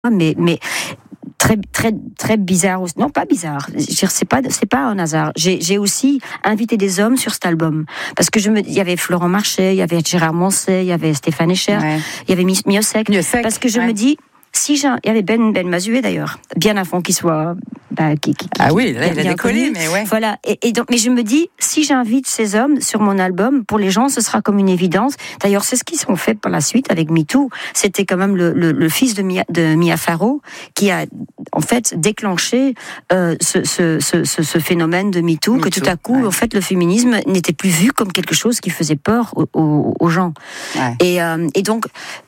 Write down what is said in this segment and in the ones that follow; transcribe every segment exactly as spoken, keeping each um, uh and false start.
mais mais très très très bizarre aussi. Non, pas bizarre. Je veux dire, c'est pas c'est pas un hasard. J'ai j'ai aussi invité des hommes sur cet album parce que je me il y avait Florent Marchais, il y avait Gérard Moncey, il y avait Stéphane Echer, ouais. il y avait Miossec. Parce que je ouais. me dis si j'ai, il y avait Ben Ben Mazué d'ailleurs, bien avant qu'il soit bah, qui, qui, ah oui, là il a décollé, connu. mais ouais. Voilà. Et, et donc, mais je me dis, si j'invite ces hommes sur mon album, pour les gens, ce sera comme une évidence. D'ailleurs, c'est ce qu'ils ont fait par la suite avec MeToo. C'était quand même le, le, le fils de Mia, de Mia Farrow qui a en fait déclenché euh, ce, ce, ce, ce, ce phénomène de MeToo, Me que tout à coup, ouais. en fait, le féminisme n'était plus vu comme quelque chose qui faisait peur aux, aux, aux gens. Ouais. Et, euh, et donc.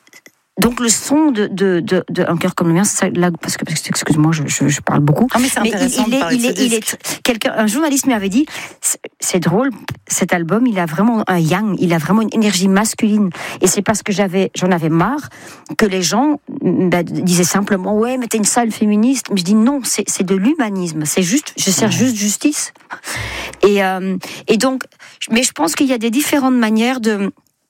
Donc le son de de de, de Un cœur comme le mien, c'est ça, là, parce que, parce que excuse-moi, je, je je parle beaucoup. Ah mais c'est intéressant mais il, de il, est, il, est, il est quelqu'un, un journaliste m'avait dit, c'est, c'est drôle, cet album, il a vraiment un yang, il a vraiment une énergie masculine. Et c'est parce que j'avais, j'en avais marre que les gens bah, disaient simplement ouais, mais t'es une sale féministe. Mais je dis non, c'est c'est de l'humanisme. C'est juste, je cherche ouais. juste justice. Et euh, et donc, mais je pense qu'il y a des différentes manières de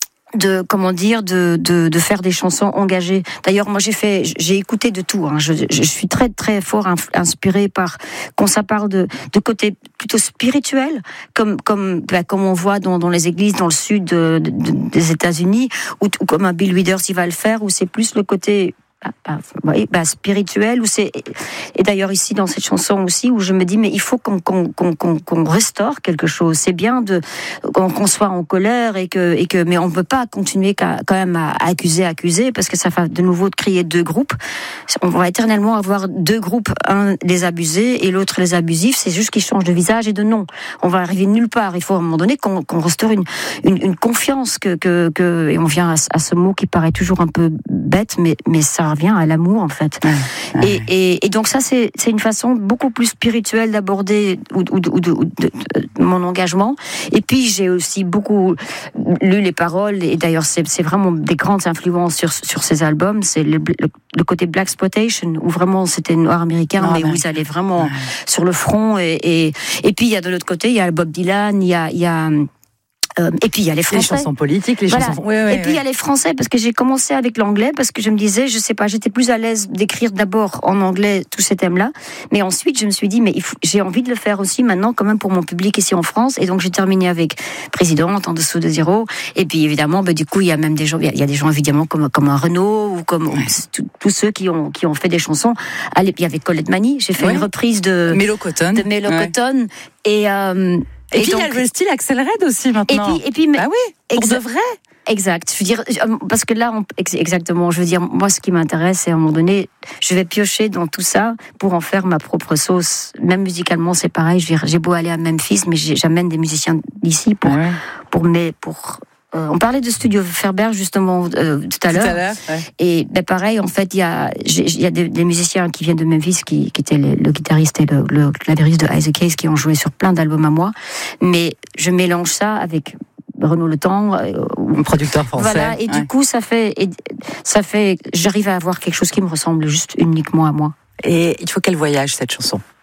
de comment dire de de de faire des chansons engagées. D'ailleurs, moi j'ai fait j'ai écouté de tout hein. je, je suis très très fort inspirée par quand ça parle de de côté plutôt spirituel comme comme bah, comme on voit dans dans les églises dans le sud de, de, des États-Unis ou, ou comme un Bill Withers il va le faire où c'est plus le côté Bah, bah, bah, spirituel où c'est et d'ailleurs ici dans cette chanson aussi où je me dis mais il faut qu'on qu'on qu'on qu'on, qu'on restaure quelque chose. C'est bien de qu'on, qu'on soit en colère et que et que mais on peut pas continuer qu'à, quand même à, à accuser accuser parce que ça fait de nouveau de créer deux groupes. On va éternellement avoir deux groupes, un les abusés et l'autre les abusifs. C'est juste qu'ils changent de visage et de nom. On va arriver nulle part. Il faut à un moment donné qu'on, qu'on restaure une, une une confiance que que que et on vient à, à ce mot qui paraît toujours un peu bête mais mais ça revient à l'amour en fait. Ouais, ouais. Et, et, et donc ça c'est, c'est une façon beaucoup plus spirituelle d'aborder ou, ou, ou, de, ou de, de mon engagement. Et puis j'ai aussi beaucoup lu les paroles et d'ailleurs c'est, c'est vraiment des grandes influences sur, sur ces albums. C'est le, le, le côté Blaxploitation où vraiment c'était noir américain non, mais ouais. vous allez vraiment ouais. sur le front et, et, et puis il y a de l'autre côté il y a Bob Dylan, il y a, il y a Euh, et puis il y a les Français. Les chansons politiques, les voilà. chansons. Oui, oui, et puis il oui. y a les Français parce que j'ai commencé avec l'anglais parce que je me disais, je sais pas, j'étais plus à l'aise d'écrire d'abord en anglais tous ces thèmes-là, mais ensuite je me suis dit, mais il faut, j'ai envie de le faire aussi maintenant quand même pour mon public ici en France, et donc j'ai terminé avec Présidente, En dessous de zéro, et puis évidemment, bah, du coup il y a même des gens, il y, y a des gens évidemment comme comme un Renaud ou comme ouais. tous ceux qui ont qui ont fait des chansons. Allez, il y avait Colette Mani, j'ai fait ouais. une reprise de Mélo Cotton, de Mélo ouais. Cotton et euh, Et, et puis donc, il y a le style Axel Red aussi maintenant. Et puis, et puis, mais, ah oui, pour exa- de vrai. Exact. Je veux dire, parce que là, on, exactement. Je veux dire, moi, ce qui m'intéresse, c'est à un moment donné, je vais piocher dans tout ça pour en faire ma propre sauce. Même musicalement, c'est pareil. Je veux dire, j'ai beau aller à Memphis, mais j'amène des musiciens d'ici pour, ouais. pour mes, pour. Euh, on parlait de Studio Ferber justement euh, tout à tout l'heure. À l'heure ouais. Et ben pareil, en fait, il y a, il y a des, des musiciens qui viennent de Memphis, qui, qui étaient le, le guitariste et le, le clavieriste de Isaac Hayes, qui ont joué sur plein d'albums à moi. Mais je mélange ça avec Renaud Le Temps, euh, un producteur français. Voilà, et ouais. du coup, ça fait, et, ça fait, j'arrive à avoir quelque chose qui me ressemble juste uniquement à moi. Et il faut qu'elle voyage cette chanson.